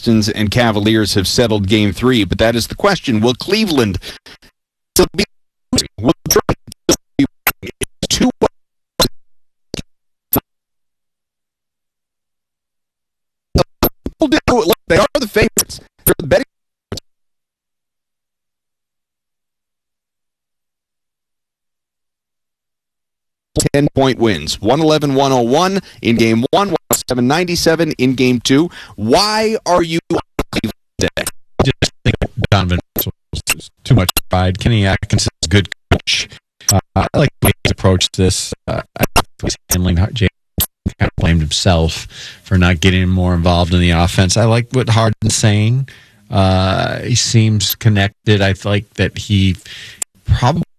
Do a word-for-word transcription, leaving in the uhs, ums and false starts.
Pistons and Cavaliers have settled Game three, but that is the question. Will Cleveland still be will Detroit still be two people do it like they are the favorites for the betting ten-point wins. one eleven one oh one in Game one, one oh seven ninety-seven in Game two. Why are you on Cleveland today? I just think Donovan was too much pride. Kenny Atkinson's a good coach. Uh, I like the way he's approached this. Uh, I think he's handling Jay kind of blamed himself for not getting more involved in the offense. I like what Harden's saying. Uh, he seems connected. I like that he probably